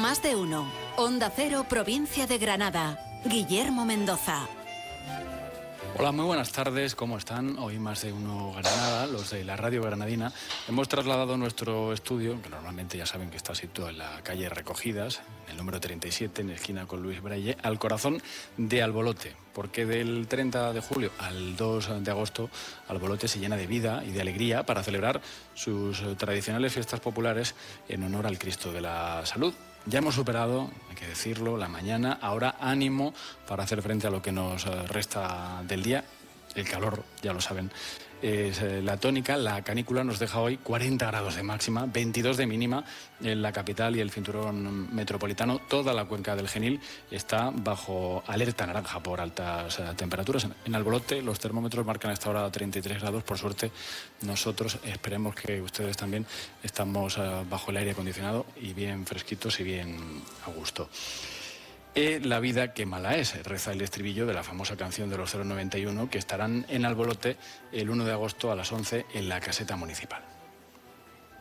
Más de uno. Onda Cero, provincia de Granada. Guillermo Mendoza. Hola, muy buenas tardes, ¿cómo están? Hoy Más de uno Granada, los de la radio granadina, hemos trasladado nuestro estudio, que normalmente ya saben que está situado en la calle Recogidas, en el número 37, en esquina con Luis Braille, al corazón de Albolote, porque del 30 de julio al 2 de agosto Albolote se llena de vida y de alegría para celebrar sus tradicionales fiestas populares en honor al Cristo de la Salud. Ya hemos superado, hay que decirlo, la mañana. Ahora ánimo para hacer frente a lo que nos resta del día. El calor, ya lo saben, es la tónica. La canícula nos deja hoy 40 grados de máxima, 22 de mínima en la capital y el cinturón metropolitano. Toda la cuenca del Genil está bajo alerta naranja por altas temperaturas. En Albolote los termómetros marcan a esta hora 33 grados. Por suerte, nosotros esperemos que ustedes también estamos bajo el aire acondicionado y bien fresquitos y bien a gusto. La vida que mala es, reza el estribillo de la famosa canción de los 091, que estarán en Albolote el 1 de agosto a las 11 en la caseta municipal.